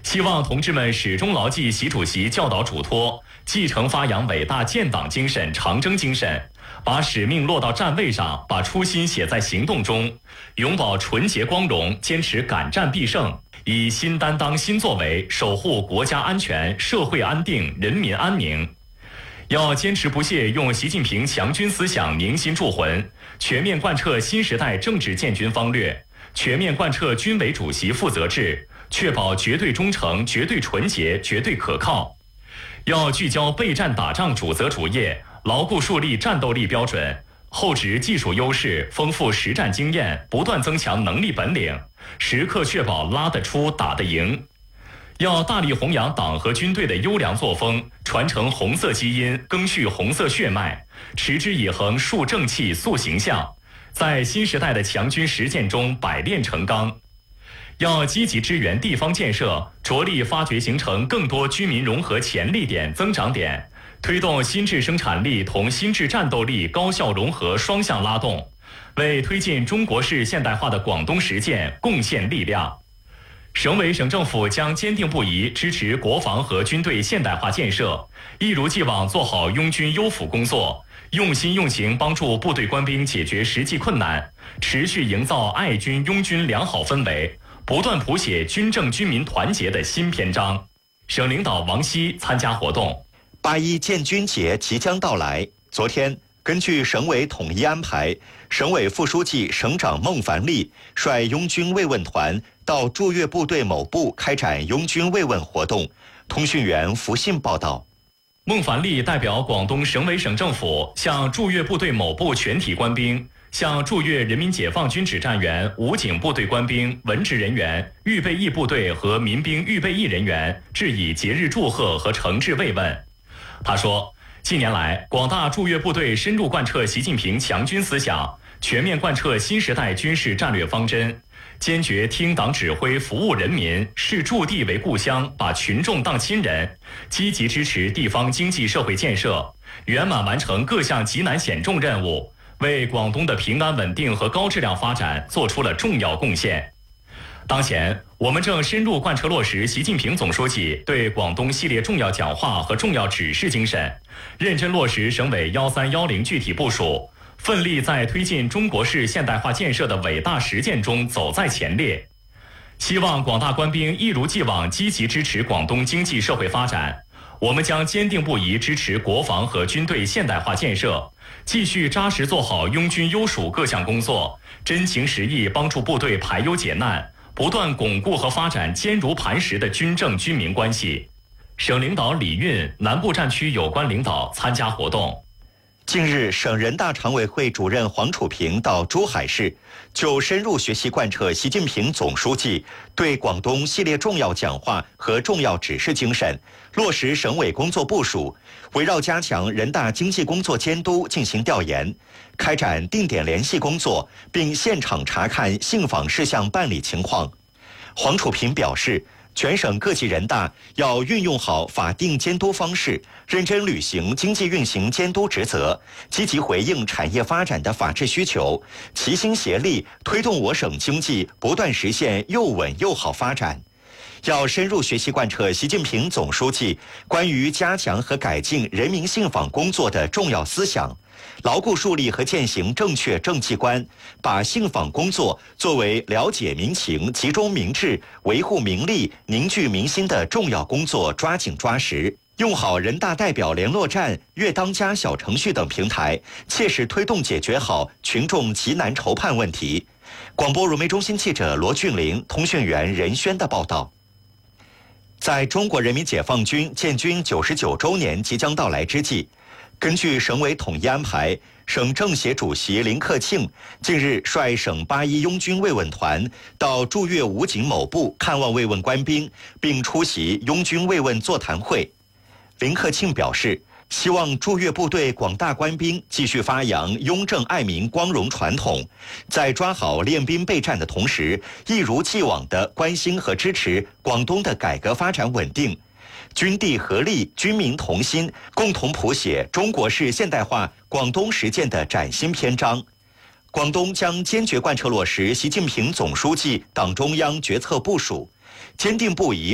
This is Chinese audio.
希望同志们始终牢记习主席教导嘱托，继承发扬伟大建党精神、长征精神，把使命落到站位上，把初心写在行动中，永葆纯洁光荣，坚持敢战必胜，以新担当、新作为守护国家安全、社会安定、人民安宁。要坚持不懈用习近平强军思想凝心铸魂，全面贯彻新时代政治建军方略，全面贯彻军委主席负责制，确保绝对忠诚、绝对纯洁、绝对可靠。要聚焦备战打仗主责主业，牢固树立战斗力标准，厚植技术优势，丰富实战经验，不断增强能力本领，时刻确保拉得出、打得赢。要大力弘扬党和军队的优良作风，传承红色基因，赓续红色血脉，持之以恒树正气、塑形象，在新时代的强军实践中百炼成钢。要积极支援地方建设，着力发掘形成更多居民融合潜力点、增长点，推动新质生产力同新质战斗力高效融合双向拉动，为推进中国式现代化的广东实践贡献力量。省委省政府将坚定不移支持国防和军队现代化建设，一如既往做好拥军优抚工作，用心用情帮助部队官兵解决实际困难，持续营造爱军拥军良好氛围，不断谱写军政军民团结的新篇章。省领导王希参加活动。 8·1建军节即将到来，昨天根据省委统一安排，省委副书记、省长孟凡利率拥军慰问团到驻越部队某部开展拥军慰问活动。通讯员福信报道。 孟凡利代表广东省委省政府向驻越部队某部全体官兵、向驻越人民解放军指战员、武警部队官兵、文职人员、预备役部队和民兵预备役人员致以节日祝贺和诚挚慰问。他说，近年来，广大驻越部队深入贯彻习近平强军思想，全面贯彻新时代军事战略方针，坚决听党指挥服务人民，视驻地为故乡，把群众当亲人，积极支持地方经济社会建设，圆满完成各项急难险重任务，为广东的平安稳定和高质量发展做出了重要贡献。当前，我们正深入贯彻落实习近平总书记对广东系列重要讲话和重要指示精神，认真落实省委1310具体部署，奋力在推进中国式现代化建设的伟大实践中走在前列。希望广大官兵一如既往积极支持广东经济社会发展，我们将坚定不移支持国防和军队现代化建设，继续扎实做好拥军优属各项工作，真情实意帮助部队排忧解难，不断巩固和发展坚如磐石的军政军民关系。省领导李运、南部战区有关领导参加活动。 近日，省人大常委会主任黄楚平到珠海市，就深入学习贯彻习近平总书记对广东系列重要讲话和重要指示精神，落实省委工作部署，围绕加强人大经济工作监督进行调研，开展定点联系工作，并现场查看信访事项办理情况。黄楚平表示，全省各级人大要运用好法定监督方式，认真履行经济运行监督职责，积极回应产业发展的法治需求，齐心协力推动我省经济不断实现又稳又好发展。要深入学习贯彻习近平总书记关于加强和改进人民信访工作的重要思想，牢固树立和践行正确政绩观，把信访工作作为了解民情、集中民智、维护民利、凝聚民心的重要工作，抓紧抓实，用好人大代表联络站、粤当家小程序等平台，切实推动解决好群众急难愁盼问题。广播融媒中心记者罗俊林、通讯员任轩的报道。在中国人民解放军建军99周年即将到来之际，根据省委统一安排，省政协主席林克庆近日率省8·1拥军慰问团到驻越武警某部看望慰问官兵，并出席拥军慰问座谈会。林克庆表示，希望驻越部队广大官兵继续发扬拥政爱民光荣传统，在抓好练兵备战的同时，一如既往地关心和支持广东的改革发展稳定，军地合力，军民同心，共同谱写中国式现代化广东实践的崭新篇章。广东将坚决贯彻落实习近平总书记党中央决策部署，坚定不移